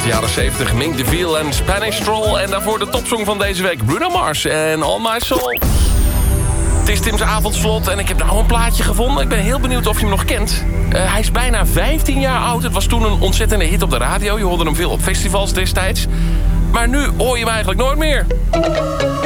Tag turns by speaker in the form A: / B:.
A: de jaren 70, Mink DeVille en Spanish Stroll. En daarvoor de topsong van deze week, Bruno Mars en All My Soul. Het is Tim's avondslot en ik heb nou een plaatje gevonden. Ik ben heel benieuwd of je hem nog kent. Hij is bijna 15 jaar oud. Het was toen een ontzettende hit op de radio. Je hoorde hem veel op festivals destijds. Maar nu hoor je hem eigenlijk nooit meer.